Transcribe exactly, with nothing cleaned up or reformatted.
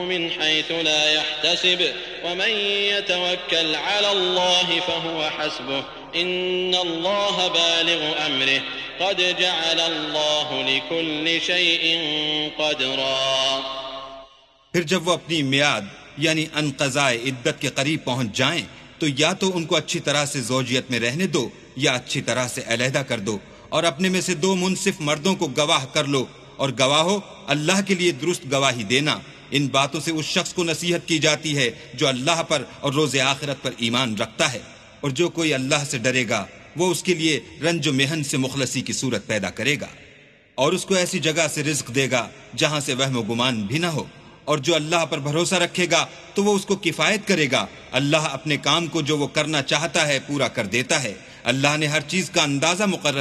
मिन हैसु ला यहतसिब वमन यतवक्कल अला अल्लाह फहुव हस्बुह इन्नल्लाह बालिगु अम्रिहि क़द जअल अल्लाहु लिकुल्लि शैइन क़दरा। फिर जब वो अपनी मियाद यानी अनक़ज़ाए इद्दत के करीब पहुंच जाएं तो या तो उनको अच्छी तरह से ज़ौजियत में रहने दो या अच्छी तरह से अलहदा कर दो और अपने में से दो मुनसिफ मर्दों को गवाह कर लो और गवाहो अल्लाह के लिए दुरुस्त गवाही देना। इन बातों से उस शख्स को नसीहत की जाती है जो अल्लाह पर और रोज़े आखिरत पर ईमान रखता है, और जो कोई अल्लाह से डरेगा वो उसके लिए रंज मेहन से मुखलसी की सूरत पैदा करेगा और उसको ऐसी जगह से रिज्क देगा जहां से वहम गुमान भी ना हो, और जो अल्लाह पर भरोसा रखेगा तो वो उसको किफायत करेगा। अल्लाह अपने काम को जो वो करना चाहता है पूरा कर देता है। अल्लाह ने हर चीज का अंदाजा मुकर्रर